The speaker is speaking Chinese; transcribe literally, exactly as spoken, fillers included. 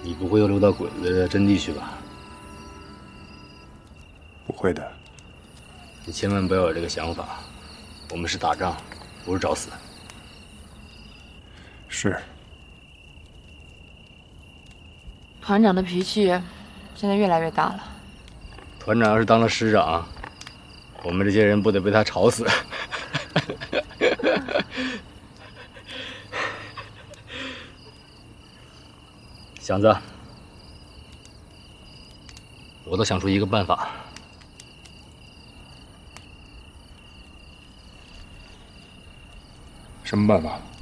你不会又溜到鬼子的阵地去吧？ 不会的。 你千万不要有这个想法，我们是打仗，不是找死。 是。 团长的脾气现在越来越大了。 团长要是当了师长，我们这些人不得被他吵死？祥子，我都想出一个办法。 什么办法？